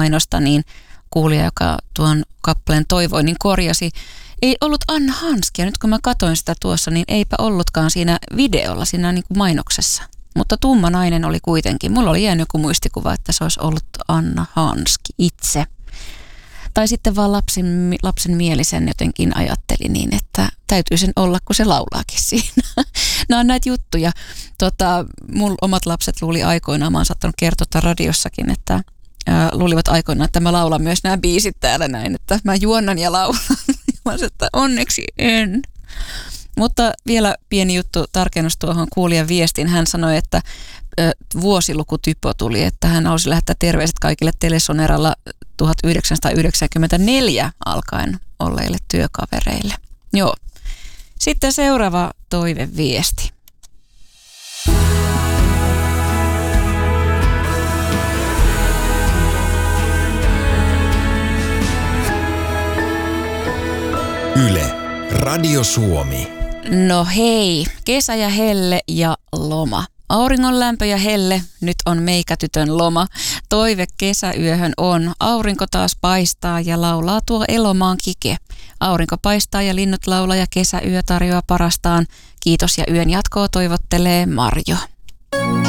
mainosta, niin kuulija, joka tuon kappaleen toivoi, niin korjasi. Ei ollut Anna Hanski, ja nyt kun mä katsoin sitä tuossa, niin eipä ollutkaan siinä videolla, siinä niin kuin mainoksessa. Mutta tumma nainen oli kuitenkin. Mulla oli jäänyt joku muistikuva, että se olisi ollut Anna Hanski itse. Tai sitten vaan lapsen mielisen jotenkin ajatteli niin, että täytyy sen olla, kun se laulaakin siinä. Nämä on näitä juttuja. Mun omat lapset luuli aikoinaan, mä oon saattanut kertoa radiossakin, että luulivat aikoinaan, että mä laulan myös nämä biisit täällä näin, että mä juonnan ja laulan. Mä sanoin, että onneksi en. Mutta vielä pieni juttu, tarkennus tuohon kuulijan viestiin. Hän sanoi, että vuosilukutypo tuli, että hän halusi lähettää terveiset kaikille Telesoneralla 1994 alkaen olleille työkavereille. Joo. Sitten seuraava toiveviesti. Yle, Radio Suomi. No hei, kesä ja helle ja loma. Auringon lämpö ja helle, nyt on meikätytön loma. Toive kesäyöhön on, aurinko taas paistaa ja laulaa tuo elomaan kike. Aurinko paistaa ja linnut laulaa ja kesäyö tarjoaa parastaan. Kiitos ja yön jatkoa toivottelee Marjo.